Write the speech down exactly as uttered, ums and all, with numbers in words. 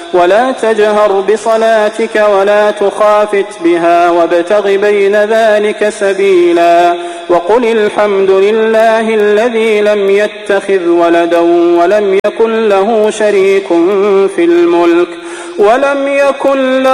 ولا تجهر بصلاتك ولا تخافت بها وابتغ بين ذلك سبيلا وقل الحمد لله الذي لم يتخذ ولدا ولم يكن له شريك في الملك ولم يكن له